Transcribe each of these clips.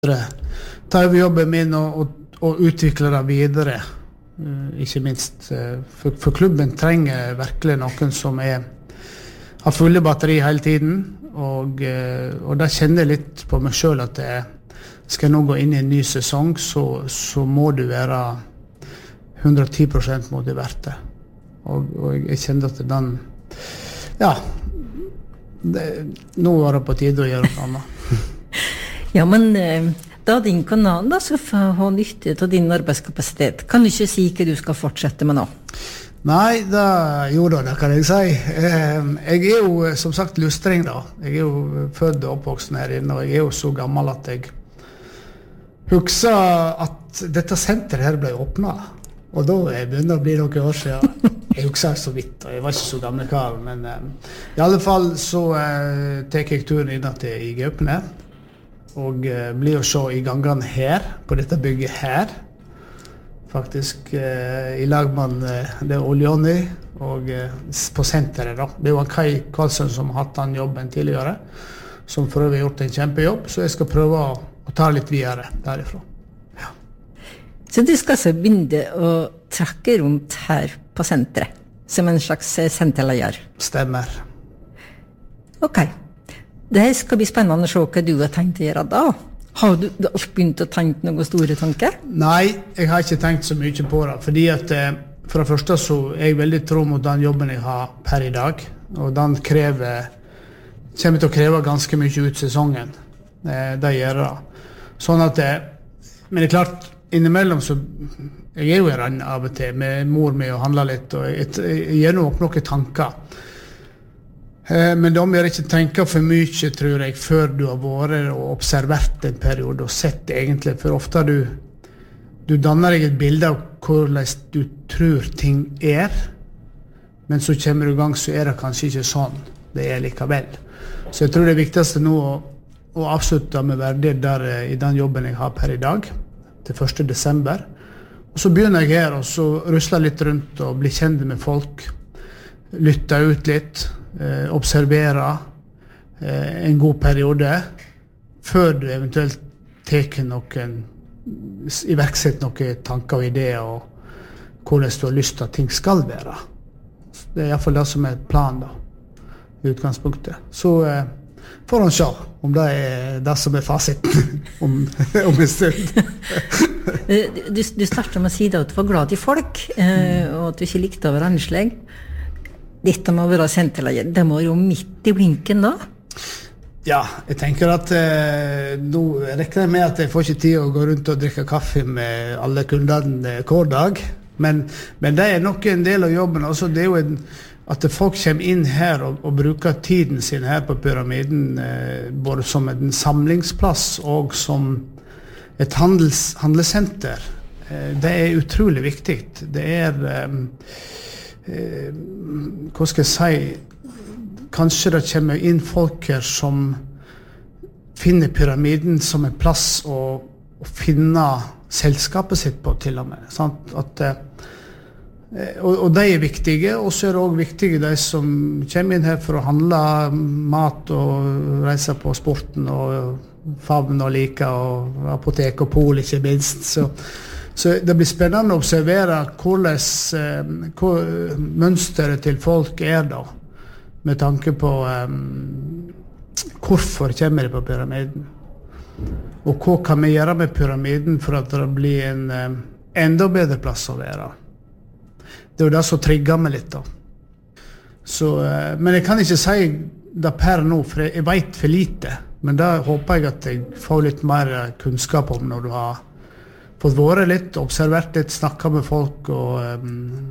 tar vi jobben min og utvikler det videre, ikke minst. For klubben trenger virkelig noen som har fulle batteri hele tiden, og da kjenner jeg litt på meg selv at skal jeg nå gå inn i en ny sesong, så må du være 110% motivert. Og jeg kjenner at den, nå var det på tide å gjøre noe annet. Ja, men da din kanal da, så får ha nytte av din arbeidskapasitet. Kan du ikke si hva du skal fortsette med nå? Nei, det kan jeg si. Jeg jo som sagt lustring da. Jeg jo født og oppvoksen her inne, og jeg jo så gammel at jeg husker at dette senteret her ble åpnet. Og da begynner å bli noen år siden. Jeg husker så vidt, og jeg var ikke så gamle kar, men i alle fall så tek jeg turen inn til i Gaupne, og blir å se i gangene her, på dette bygget her, faktisk i lag med det Oljonny, og på senteret da. Det var Kai Karlsson som har hatt den jobben tidligere, som for øvrig har gjort en kjempejobb, så jeg skal prøve å ta litt videre derifra. Ja. Så du skal så begynne å trakke rundt her på senteret, som en slags senterleier? Stemmer. Ok. Det skal bli spennende å se hva du har tenkt å gjøre da. Har du alt begynt å tenke noen store tanker? Nei, jeg har ikke tenkt så mye på det, fordi at for det første så jeg veldig tro mot den jobben jeg har per i dag, og den kommer til å kreve ganske mye ut sesongen. Det gjør det. Sånn at men det klart, innimellom så jeg jo i rann av og til med mor mi og handler litt, og jeg gjør nok noen tanker. Men de gjør ikke tenke for mye, tror jeg, før du har vært og observert en periode og sett det egentlig, for ofte du danner deg et bilde av hvordan du tror ting men så kommer du i gang, så det kanskje ikke sånn det likevel. Så jeg tror det viktigste nå å avslutte med verdighet der i den jobben jeg har per i dag, til 1. desember. Og så begynner jeg her, og så rusler litt rundt og blir kjent med folk, lytter ut litt, observere en god periode før du eventuelt teker iverksetter noen tanker og ideer og hvordan du har lyst til at ting skal være. Det I hvert fall det som planen da, I utgangspunktet. Så får han se om det det som fasiten om en stund. Du startet med å si at du var glad I folk, og at du ikke likte å være anslag. Dette må være senterleier. Det må jo midt I blinken da? Ja, jeg tenker at nå rekker jeg med at jeg får ikke tid å gå rundt og drikke kaffe med alle kundene hver dag. Men det nok en del av jobben. Altså, det jo at folk kommer inn her og bruker tiden sin her på pyramiden, både som en samlingsplass og som et handelssenter. Det utrolig viktig. Det hva skal jeg si, kanskje det kommer inn folk her som finner pyramiden som en plass å finne selskapet sitt på til og med. Sant? Og de viktige, og så det også viktige de som kommer inn her for å handle mat og reise på sporten og favn og like og apotek og pol ikke minst. Så det blir spennende å observere hvordan mønsteret til folk da, med tanke på hvorfor kommer de på pyramiden. Og hva kan vi gjøre med pyramiden for at det blir en enda bedre plass å være. Det jo det som trigger meg litt da. Så, men jeg kan ikke si det per nå, for jeg vet for lite. Men da håper jeg at jeg får litt mer kunnskap om når du har fått vært litt, observert litt, snakket med folk og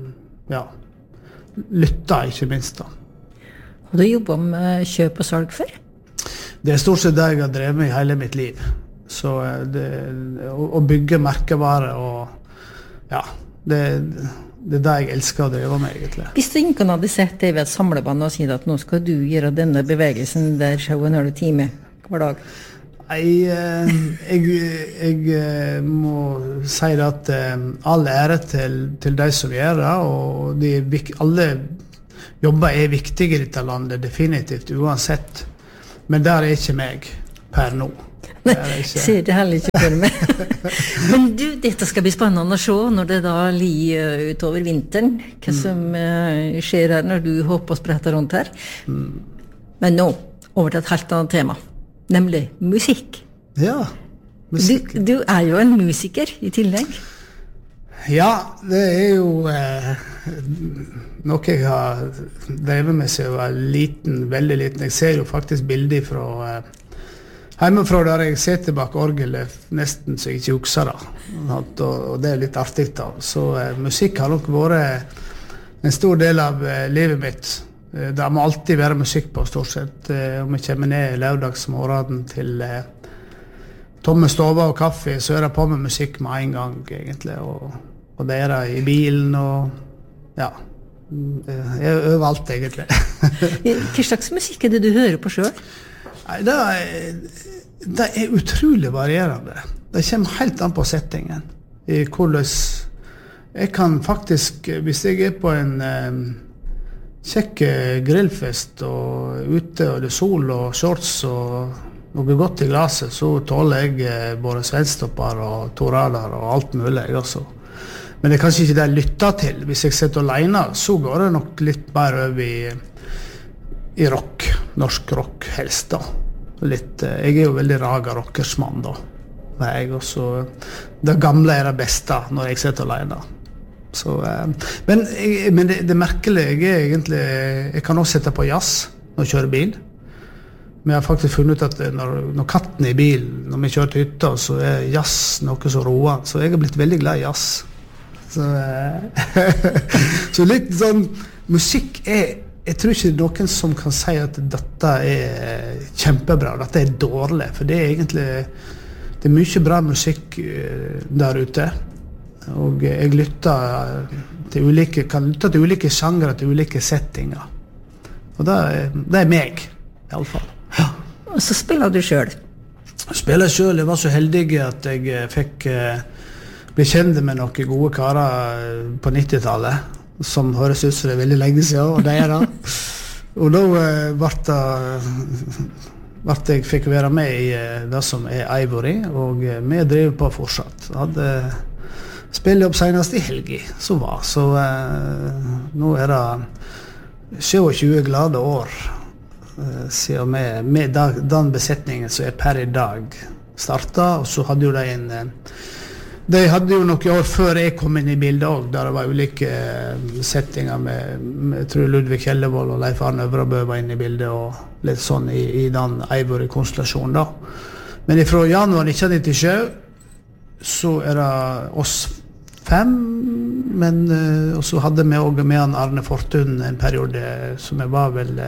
lyttet ikke minst da. Har du jobbet med kjøp og salg før? Det stort sett det jeg har drevet med I hele mitt liv. Så å bygge merkevare og det det jeg elsker å drive med egentlig. Hvis du ikke hadde sett det ved et samlebånd og sier at nå skal du gjøre denne bevegelsen der 7,5 timer hver dag? Jeg må si at all ære til de som gjør det, og alle jobber viktige I dette landet, definitivt, uansett. Men der ikke meg per nå. Nei, ser det heller ikke for meg. Men du, dette skal bli spennende å se når det da lir utover vinteren, hva som skjer her når du hopper og spretter rundt her. Men nå, over til et helt annet tema, nemlig musikk. Ja, musikk. Du jo en musiker i tillegg. Ja, det jo noe jeg har drevet med seg og liten, veldig liten. Jeg ser jo faktisk bilder fra hjemmefra der jeg sitter bak orgelet nesten så jeg ikke husker det. Og det litt artig da. Så musikk har nok vært en stor del av livet mitt. Det må alltid være musikk på stort sett. Om jeg kommer ned lørdagsmorgen til tomme stover og kaffe, så det på med musikk med en gang egentlig. Og det det i bilen og ja, overalt egentlig. Hva slags musikk det du hører på selv? Nei, det utrolig varierende. Det kommer helt an på settingen. I hvordan jeg kan faktisk, hvis jeg på en kjekk grillfest og ute og det sol og shorts og noe godt i glaset, så tåler jeg både svenstopper og torader og alt mulig også. Men det kanskje ikke det jeg lytter til. Hvis jeg sitter alene, så går det nok litt mer over i rock, norsk rock helst da. Litt, jeg jo veldig raga rockersmann da. Det gamle det beste når jeg sitter alene. Så, men det merkelige jeg egentlig, jeg kan også sette på jazz når jeg kjører bil. Men jeg har faktisk funnet ut at når katten i bilen, når vi kjører til hytta, så jazz noe så roer. Så jeg har blitt veldig glad i jazz. Så, så litt sånn, musikk jeg tror ikke noen som kan si at dette kjempebra, dette dårlig, for det egentlig, det mye bra musikk der ute, og jeg lytter til kan lytte til ulike sjangre, til ulike settinger, og det meg, i alle fall. Ja. Og så spiller du selv? Spiller selv, jeg var så heldig at jeg fikk ble kjent med noen gode karer på 90-tallet, som høres ut som det veldig lenge siden, og det det. Og da jeg fikk være med i det som Ivory, og vi driver på fortsatt. Hadde spillet opp senest i helgi, som var. Så nå det 27 glade år siden med den besetningen som per i dag startet, og så hadde jo de hadde jo noen år før jeg kom inn i bildet også, der det var ulike settinger med jeg tror Ludvig Hellevold og Leif Arne Øvrabø var inne i bildet, og litt sånn i den Ivory-konstellasjonen da. Men fra januar 1997 så det oss 5, men og så hadde vi også med han Arne Fortun en periode som jeg var vel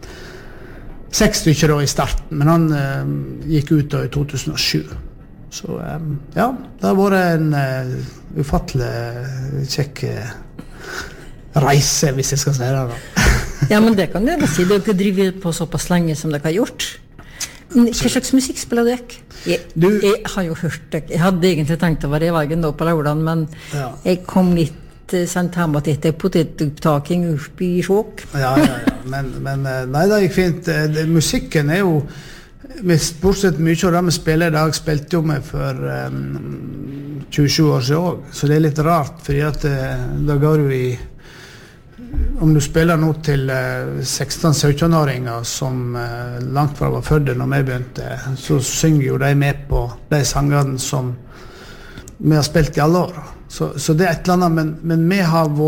6 stykker da i starten, men han gikk ut da i 2007. Så ja, det har vært en ufattelig kjekk reise, hvis jeg skal si det da. Ja, men det kan du si. Dere driver på såpass lenge som dere har gjort. Hva slags musikk spiller dere? Jeg har jo hørt det. Jeg hadde egentlig tenkt å være i veien da på lørdagen, men jeg kom litt sendt hjemme at dette potetopptaking oppe i sjåk. Ja, men nei, det gikk fint. Musikken jo bortsett mye av det vi spiller i dag, spilte jo meg for 27 år siden også. Så det litt rart, fordi at da går du om du spiller nå til 16-17-åringer som langt fra var fødde når vi begynte, så synger jo de med på de sangene som vi har spilt i alle år. Så det et eller annet, men vi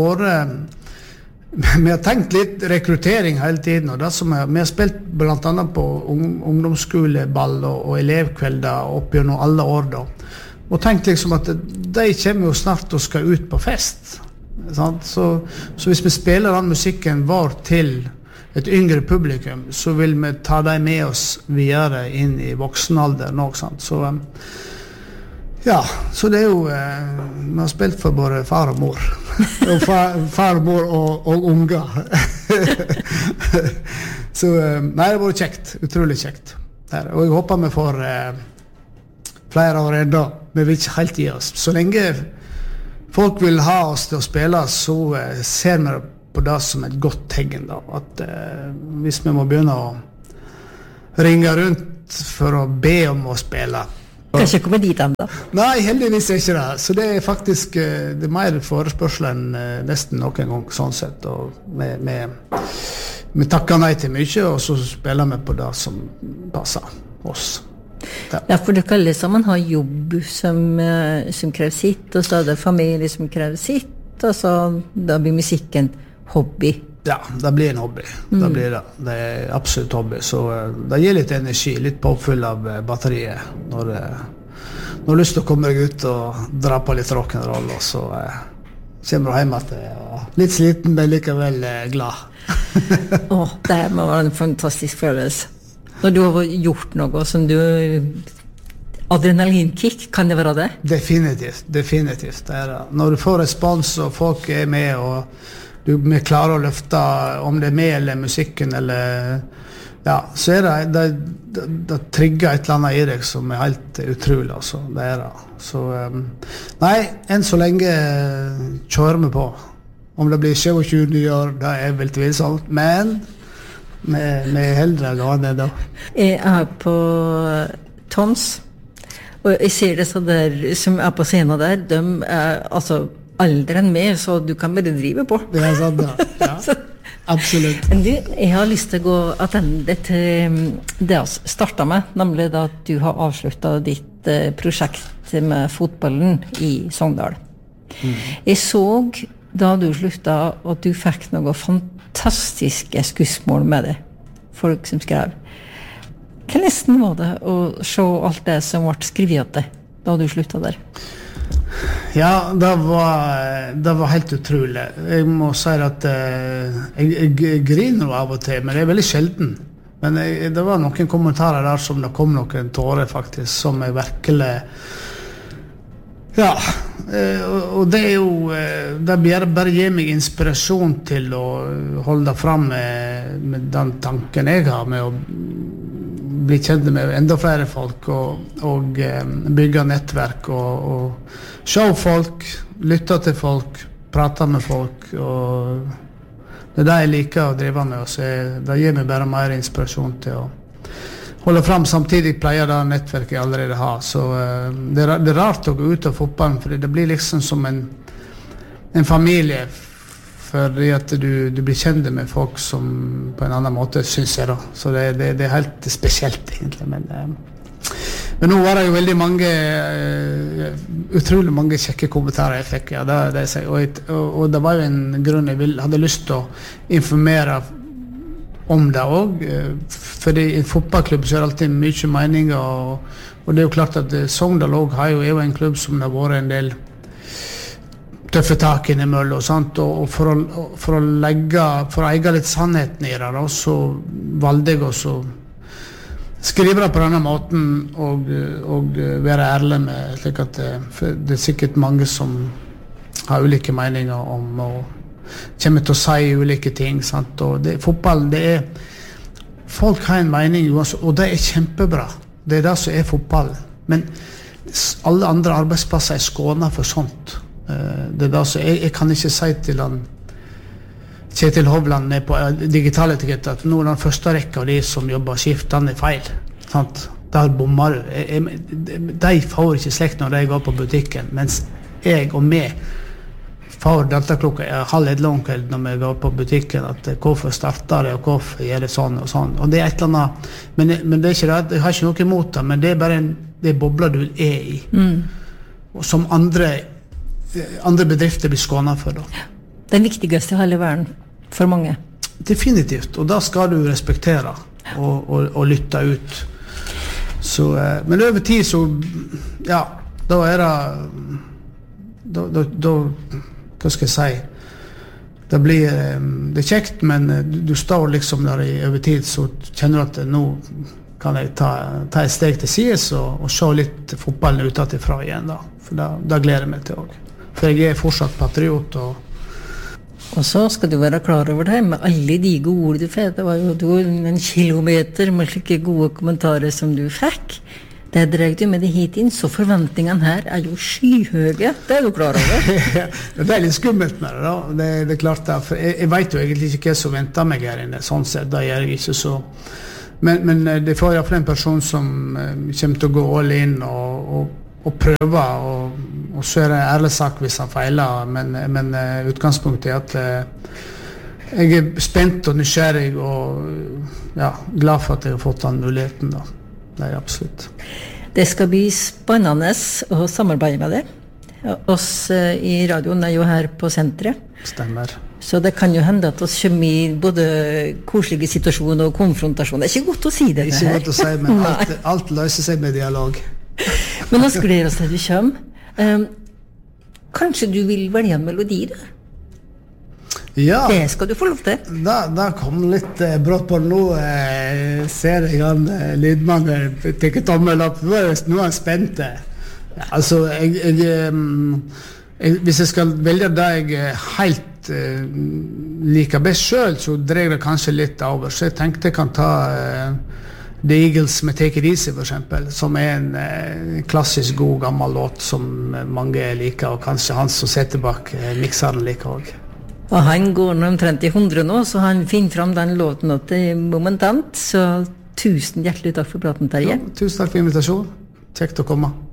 har tenkt litt rekruttering hele tiden, og det som vi har spilt blant annet på ungdomsskoleball og elevkvelder opp gjennom alle år da, og tenkt liksom at de kommer jo snart og skal ut på fest, sant? Så hvis vi spiller den musikken vår til et yngre publikum, så vil vi ta dem med oss videre inn i voksenalder nå, sant? Så ja, så det jo vi har spilt for både far og mor og far og mor og unger så nei, det var kjekt, utrolig kjekt og jeg håper vi får flere år enda, vi vil ikke helt gi oss så lenge folk vil ha oss til å spille, så ser vi på det som et godt tegn da, at hvis vi må begynne å ringe rundt for å be om å spille. Kanskje komme dit enda? Nei, heldigvis ikke det. Så det faktisk det mer forespørsel enn nesten noen gang, sånn sett. Og vi takker nei til mye, og så spiller vi på det som passer oss. Ja, for dere alle sammen har jobb som krever sitt, og så er det familie som krever sitt, og så da blir musikken hobby. Ja, det blir en hobby. Det blir det. Det er absolutt hobby. Så det gir litt energi, litt påfyll av batteriet når du har lyst til å komme deg ut og dra på litt rock'n'roll, og så kommer du hjem at litt sliten, men likevel glad. Det må være en fantastisk følelse. Når du har gjort noe som du... Adrenalinkick, kan det være det? Definitivt. Det er det. Når du får respons, og folk er med, og vi klarer å løfte om det er med eller musikken eller så er det trigger et eller annet i deg som er helt utrolig, altså. Det er det. Så nei, enn så lenge kjører vi på. Om det blir 27 nye år, det er vel tvilsomt, men vi heldre gående da. Jeg er på Tons, og jeg ser det så der som er på scenen der, de er altså alderen med, så du kan bare drive på. Det er sant, ja. Absolutt. Jeg har lyst til å gå attende til det jeg startet med, nemlig da at du har avsluttet ditt prosjekt med fotballen i Sogndal. Jeg så da du sluttet at du fikk noen fantastiske skussmål med det. Folk som skrev. Hvordan var det å se alt det som ble skrevet da du sluttet der? Ja, det var helt utrolig. Jeg må si at jeg griner av og til, men det er veldig sjelden. Men det var noen kommentarer der som det kom noen tårer faktisk, som jeg virkelig... Ja, og det er jo... Det bare gir meg inspirasjon til å holde frem med den tanken jeg har med å bli kjent med enda flere folk og bygge nettverk og se folk, lytte til folk, prate med folk, og det er det jeg liker å drive med, så det gir meg bare mer inspirasjon til å holde frem. Samtidig pleier det nettverket jeg allerede har, så det er rart å gå ut av fotballen, for det blir liksom som en familie, fordi at du blir kjent med folk som på en annen måte, synes jeg da. Så det er helt spesielt egentlig, men nå var det jo veldig mange, utrolig mange kjekke kommentarer jeg fikk, og det var jo en grunn jeg hadde lyst til å informere om det også, fordi i en fotballklubb så er det alltid mye meninger, og det er jo klart at Sogndal også er jo en klubb som det har vært en del tøffe tak innimellom, og for å eie litt sannheten i det, da, så valgte jeg også å skrive det på denne måten og være ærlig med, slik at det er sikkert mange som har ulike meninger om og kommer til å si ulike ting, og fotballen, det er folk har en mening, og det er kjempebra, det er det som er fotballen, men alle andre arbeidsplasser er skånet for sånt. Det er da, så jeg kan ikke si til han Kjetil Hovland på digital etikett at nå er den første rekka av de som jobber skift, den er feil, sant? Der bommer du. De får ikke slekt når de går på butikken, mens jeg og meg får dataklokka 12:30 om kvelden når vi går på butikken, at hvorfor starter det, og hvorfor gjør det sånn og sånn, og det er et eller annet, men det er ikke det, jeg har ikke noe imot det, men det er bare det bobler du er i, og som andre bedrifter blir skånet for da. Den viktigste i hele verden for mange. Definitivt, og da skal du respektere og lytte ut. Så, men over tid så, ja, da er det, hva skal jeg si, det er kjekt, men du står liksom der over tid, så kjenner du at nå kan jeg ta et steg til sides og se litt fotballen utenfra igjen da, for da gleder jeg meg til også. For jeg er fortsatt patriot. Og så skal du være klar over det, med alle de gode ord du fikk. Det var jo en kilometer med slike gode kommentarer som du fikk. Det dreier du med det hit inn, så forventningene her er jo skyhøye. Det er du klar over. Det er litt skummelt med det da. Det er klart det, for jeg vet jo egentlig ikke hva som venter meg her inne, sånn sett. Da gjør jeg ikke så Men det får i hvert fall en person som kommer til å gå all in og prøve, og så det ærlig sak hvis han feiler, men utgangspunktet at jeg spent og nysgjerrig og glad for at jeg har fått den muligheten da. Det absolutt. Det skal bli spennende å samarbeide med det. Oss i radioen jo her på senteret. Stemmer. Så det kan jo hende at oss kommer i både koselige situasjoner og konfrontasjon. Det ikke godt å si det. Ikke godt å si, men alt løser seg med dialog. Men nå gleder oss til du kommer. Kanskje du vil velge en melodi da? Ja. Det skal du få lov til. Da kom litt brått på nå. Ser jeg han lydmannen tenker tommel opp. Nå er han spent. Altså, hvis jeg skal velge det jeg helt liker best selv, så dreier det kanskje litt over. Så jeg tenkte jeg kan ta The Eagles med Take It Easy for eksempel, som en klassisk god gammel låt som mange liker, og kanskje han som setter bak mikseren liker også. Og han går omtrent i 100 nå, så han finner fram den låten momentant, så tusen hjertelig takk for praten, Terje. Tusen takk for invitasjonen. Kjekt å komme.